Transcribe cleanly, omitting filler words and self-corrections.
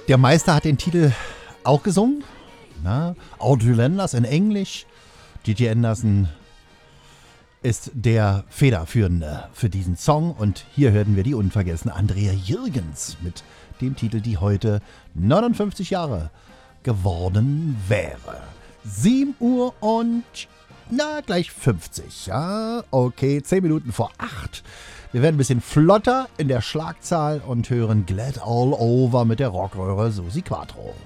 Der Meister hat den Titel auch gesungen. Audrey Landers in Englisch. Gigi Anderson ist der Federführende für diesen Song. Und hier hörten wir die unvergessene Andrea Jürgens mit dem Titel, die heute 59 Jahre geworden wäre. 7 Uhr und gleich 50. Ja, okay, 10 Minuten vor 8. Wir werden ein bisschen flotter in der Schlagzahl und hören Glad All Over mit der Rockröhre Susi Quatro.